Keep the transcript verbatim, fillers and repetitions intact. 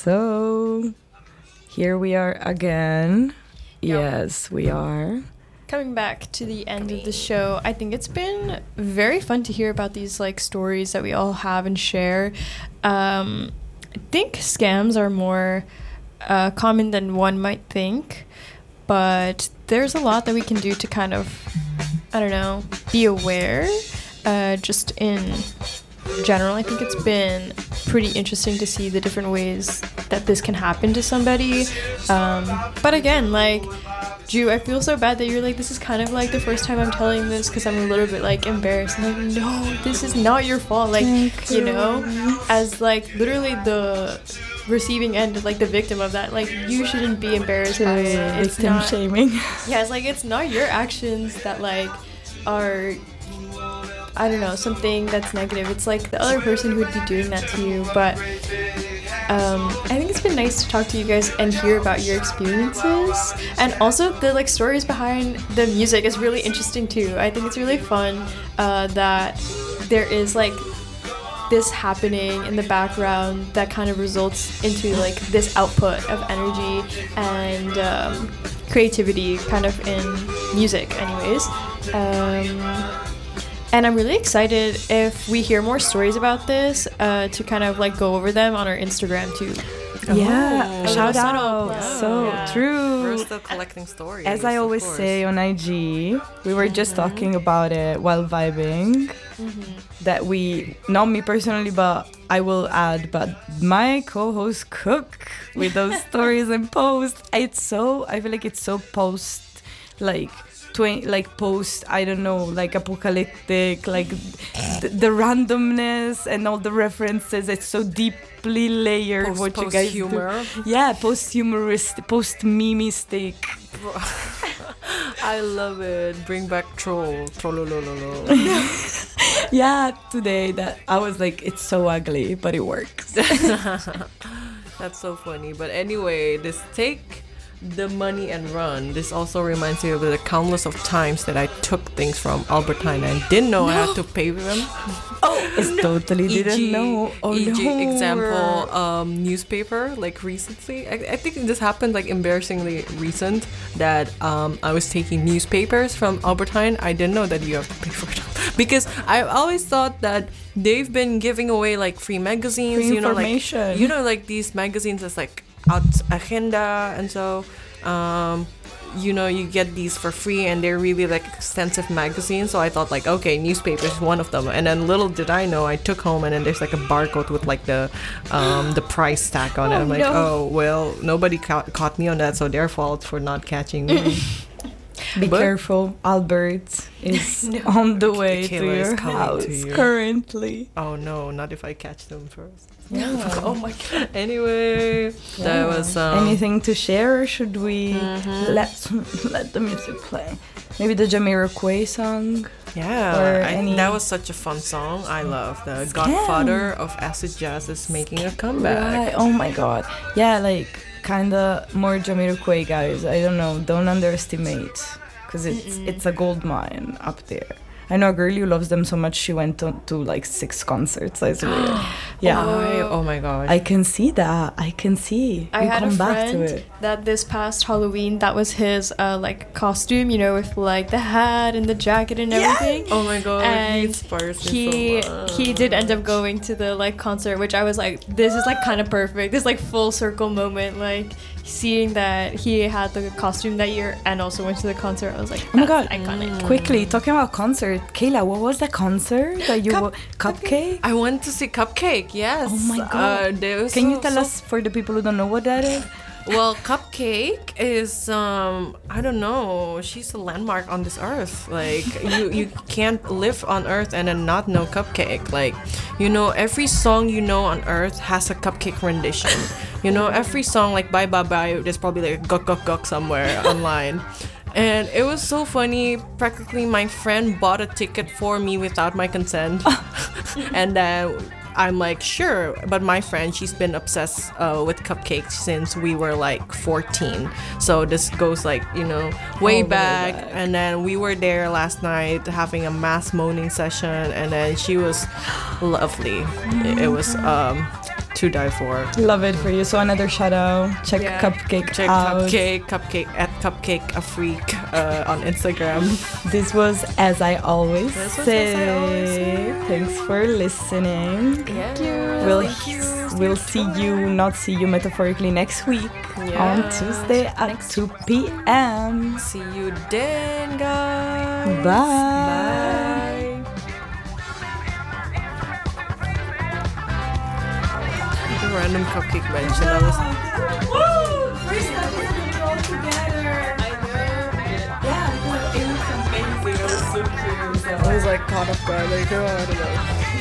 So, here we are again. Yep. Yes, we are. Coming back to the end of the show, I think it's been very fun to hear about these like stories that we all have and share. Um, I think scams are more uh, common than one might think, but there's a lot that we can do to kind of, I don't know, be aware. Uh, just in general, I think it's been pretty interesting to see the different ways that this can happen to somebody. Um, but again, like, Ju, I feel so bad that you're like, this is kind of like the first time I'm telling this because I'm a little bit like embarrassed. I'm like, no, this is not your fault. Like, Thank you you. know, as like literally the receiving end, like the victim of that, like you shouldn't be embarrassed by it. It's Victim not, shaming. yeah, it's like it's not your actions that like are, I don't know, something that's negative. It's like the other person who would be doing that to you. But um, I think it's been nice to talk to you guys and hear about your experiences. And also the like stories behind the music is really interesting too. I think it's really fun uh, that there is like this happening in the background that kind of results into like this output of energy and um, creativity kind of in music anyways. Um, And I'm really excited if we hear more stories about this uh, to kind of like go over them on our Instagram too. Yeah, Oh. shout Oh. out. Yeah. So Yeah. true. We're still collecting stories. As I of always course. say on I G, we were just talking about it while vibing. Mm-hmm. That we, not me personally, but I will add, but my co-host Cook with those stories and posts. It's so, I feel like it's so post, like, Twi- like post I don't know like apocalyptic, like th- the randomness and all the references. It's so deeply layered. Post- what you post guys humor. do. Yeah, post humoristic, post memistic. I love it. Bring back troll. Trollolololo. Yeah, today that I was like, it's so ugly, but it works. That's so funny. But anyway, this take the money and run. This also reminds me of the countless of times that I took things from Albertine and didn't know I had to pay them. Oh, it's totally didn't E G know. Oh E G no. example, um, newspaper, like recently. I, I think this happened like embarrassingly recent that um, I was taking newspapers from Albertine. I didn't know that you have to pay for them because I always thought that they've been giving away like free magazines, Free you know, information. like you know, like these magazines that's like out agenda, and so um, you know, you get these for free and they're really like extensive magazines. So I thought like, okay, newspaper is one of them. And then little did I know, I took home and then there's like a barcode with like the um, the price tag on it. Oh, I'm like, no. oh, well, nobody ca- caught me on that, so their fault for not catching me. Be But- careful, Albert is on the way to killer is your coming house to you. currently. Oh no, not if I catch them first. Yeah. Oh my god. Anyway, that was um, Anything to share, or should we Mhm. let let the music play? Maybe the Jamiroquai song. Yeah, Or I, any- that was such a fun song. I love the Scam. Godfather of acid jazz is making a comeback. Right. Oh my god. Yeah, like kinda more Jamiroquai, guys. I don't know. Don't underestimate, because it's Mm-mm. it's a gold mine up there. I know a girl who loves them so much she went to, to like six concerts. I swear. Yeah. Why? Oh my god. I can see that. I can see. I You had a come back to friend it. that this past Halloween, that was his uh, like costume, you know, with like the hat and the jacket and Yeah. everything. oh my god. he And inspires me he so much. he did end up going to the like concert, which I was like, this is like kind of perfect. This like full circle moment, like seeing that he had the costume that year and also went to the concert. I was like, Oh my that's god. iconic. Quickly, talking about concert. Kayla, what was the concert that you Cup- wa- Cupcake? I went to see Cupcake. Yes. Oh my god. Uh, they were Can you so- tell so- us, for the people who don't know what that is? Well, Cupcake is um I don't know. She's a landmark on this earth. Like you you can't live on earth and then not know Cupcake. Like you know every song you know on earth has a Cupcake rendition. You know every song like Bye Bye Bye. There's probably like a guk guk guk somewhere online. And it was so funny. Practically, my friend bought a ticket for me without my consent, and then I'm like, sure. But my friend, she's been obsessed uh, with cupcakes since we were like fourteen. So this goes like, you know, way Oh, way back. back. And then we were there last night having a mass moaning session. And then she was lovely. It, it was um, to die for. Love it for you. So another shout out. Check Yeah. Cupcake Check out. Cupcake, Cupcake at Cupcake a Freak uh, on Instagram. This was As I Always This was Say. As I Always Say. Thank for listening. Thank you. We'll Thank you. we'll see you, not see you metaphorically next week Yeah. on Tuesday at two p.m. See you then, guys. Bye. Bye. The random cupcake mention. I was. Woo! First time we're gonna go together. I know. Yeah, it was amazing. It was so cute. I was like caught off guard. Like, oh, I don't know.